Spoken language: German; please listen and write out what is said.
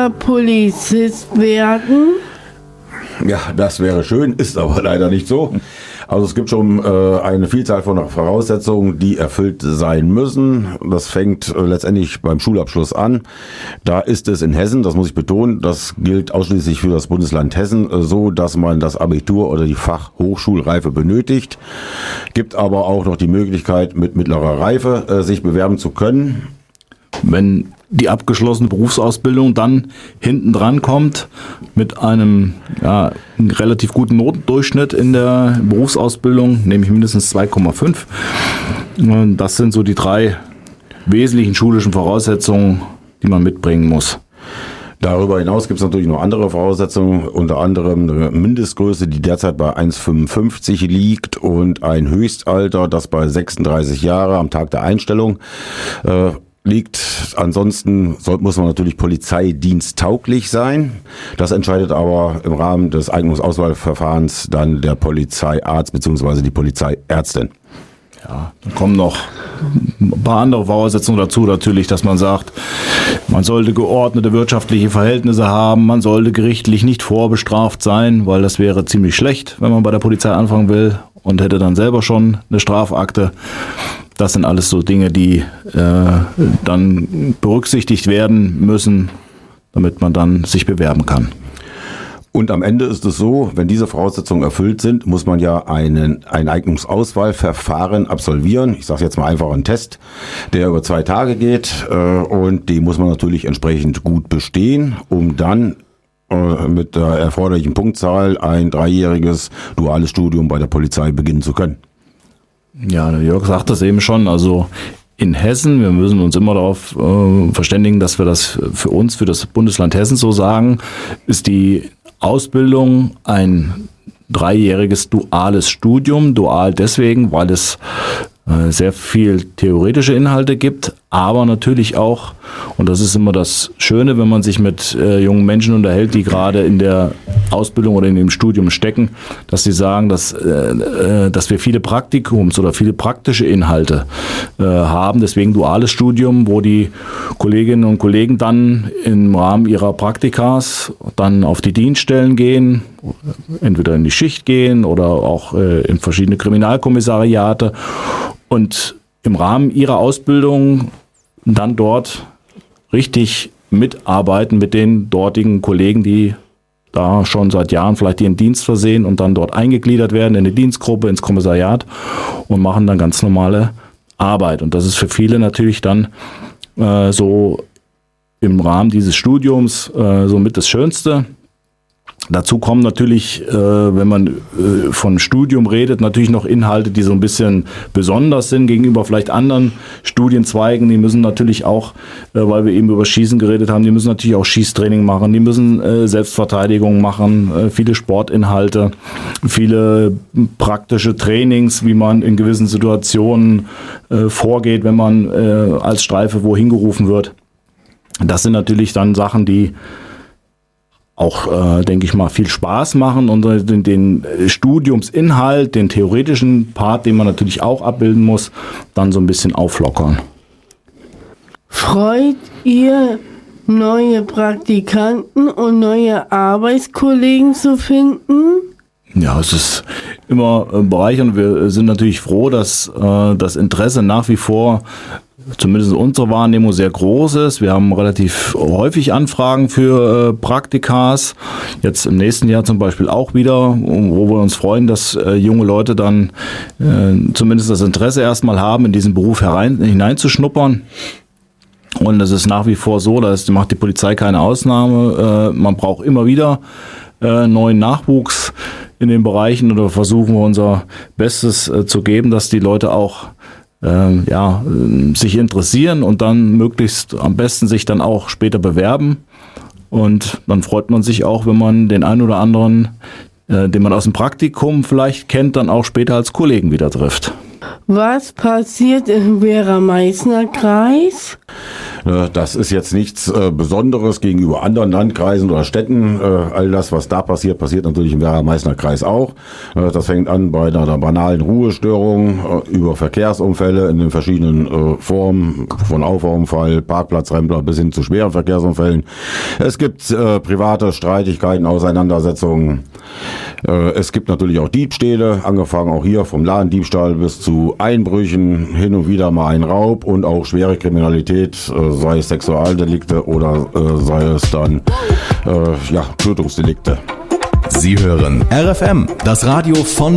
selber Polizist werden? Ja, das wäre schön, ist aber leider nicht so. Also es gibt schon eine Vielzahl von Voraussetzungen, die erfüllt sein müssen. Das fängt letztendlich beim Schulabschluss an. Da ist es in Hessen, das muss ich betonen, das gilt ausschließlich für das Bundesland Hessen, so dass man das Abitur oder die Fachhochschulreife benötigt. Gibt aber auch noch die Möglichkeit, mit mittlerer Reife sich bewerben zu können. Wenn die abgeschlossene Berufsausbildung dann hinten dran kommt mit einem relativ guten Notendurchschnitt in der Berufsausbildung, nämlich mindestens 2,5. Das sind so die 3 wesentlichen schulischen Voraussetzungen, die man mitbringen muss. Darüber hinaus gibt es natürlich noch andere Voraussetzungen, unter anderem eine Mindestgröße, die derzeit bei 1,55 liegt und ein Höchstalter, das bei 36 Jahre am Tag der Einstellung liegt. Ansonsten muss man natürlich polizeidiensttauglich sein. Das entscheidet aber im Rahmen des Eignungsauswahlverfahrens dann der Polizeiarzt bzw. die Polizeiärztin. Ja, dann kommen noch ein paar andere Voraussetzungen dazu, natürlich, dass man sagt, man sollte geordnete wirtschaftliche Verhältnisse haben, man sollte gerichtlich nicht vorbestraft sein, weil das wäre ziemlich schlecht, wenn man bei der Polizei anfangen will und hätte dann selber schon eine Strafakte. Das sind alles so Dinge, die dann berücksichtigt werden müssen, damit man dann sich bewerben kann. Und am Ende ist es so, wenn diese Voraussetzungen erfüllt sind, muss man ja ein Eignungsauswahlverfahren absolvieren. Ich sage jetzt mal einfach einen Test, der über 2 Tage geht und den muss man natürlich entsprechend gut bestehen, um dann mit der erforderlichen Punktzahl ein 3-jähriges duales Studium bei der Polizei beginnen zu können. Ja, der Jörg sagt das eben schon, also in Hessen, wir müssen uns immer darauf verständigen, dass wir das für das Bundesland Hessen so sagen, ist die Ausbildung ein 3-jähriges duales Studium. Dual deswegen, weil es sehr viel theoretische Inhalte gibt, aber natürlich auch, und das ist immer das Schöne, wenn man sich mit jungen Menschen unterhält, die gerade in der Ausbildung oder in dem Studium stecken, dass sie sagen, dass wir viele Praktikums- oder viele praktische Inhalte haben. Deswegen duales Studium, wo die Kolleginnen und Kollegen dann im Rahmen ihrer Praktikas dann auf die Dienststellen gehen, entweder in die Schicht gehen oder auch in verschiedene Kriminalkommissariate und im Rahmen ihrer Ausbildung dann dort richtig mitarbeiten mit den dortigen Kollegen, die da schon seit Jahren vielleicht ihren Dienst versehen und dann dort eingegliedert werden in eine Dienstgruppe, ins Kommissariat und machen dann ganz normale Arbeit. Und das ist für viele natürlich dann so im Rahmen dieses Studiums somit das Schönste. Dazu kommen natürlich, wenn man von Studium redet, natürlich noch Inhalte, die so ein bisschen besonders sind gegenüber vielleicht anderen Studienzweigen. Die müssen natürlich auch, weil wir eben über Schießen geredet haben, die müssen natürlich auch Schießtraining machen, die müssen Selbstverteidigung machen, viele Sportinhalte, viele praktische Trainings, wie man in gewissen Situationen vorgeht, wenn man als Streife wohin gerufen wird. Das sind natürlich dann Sachen, die auch, denke ich mal, viel Spaß machen und den Studiumsinhalt, den theoretischen Part, den man natürlich auch abbilden muss, dann so ein bisschen auflockern. Freut ihr, neue Praktikanten und neue Arbeitskollegen zu finden? Ja, es ist immer bereichernd. Wir sind natürlich froh, dass das Interesse nach wie vor, zumindest in unserer Wahrnehmung, sehr groß ist. Wir haben relativ häufig Anfragen für Praktikas. Jetzt im nächsten Jahr zum Beispiel auch wieder, wo wir uns freuen, dass junge Leute dann zumindest das Interesse erstmal haben, in diesen Beruf hineinzuschnuppern. Und es ist nach wie vor so, da macht die Polizei keine Ausnahme. Man braucht immer wieder neuen Nachwuchs in den Bereichen oder versuchen wir unser Bestes zu geben, dass die Leute auch sich interessieren und dann möglichst am besten sich dann auch später bewerben. Und dann freut man sich auch, wenn man den einen oder anderen, den man aus dem Praktikum vielleicht kennt, dann auch später als Kollegen wieder trifft. Was passiert im Werra-Meißner-Kreis? Das ist jetzt nichts Besonderes gegenüber anderen Landkreisen oder Städten. All das, was da passiert, passiert natürlich im Werra-Meißner-Kreis auch. Das fängt an bei einer banalen Ruhestörung, über Verkehrsunfälle in den verschiedenen Formen, von Auffahrunfall, Parkplatzrempler bis hin zu schweren Verkehrsunfällen. Es gibt private Streitigkeiten, Auseinandersetzungen. Es gibt natürlich auch Diebstähle, angefangen auch hier vom Ladendiebstahl bis zu Einbrüchen, hin und wieder mal ein Raub und auch schwere Kriminalität, sei es Sexualdelikte oder sei es dann Tötungsdelikte. Sie hören RFM, das Radio von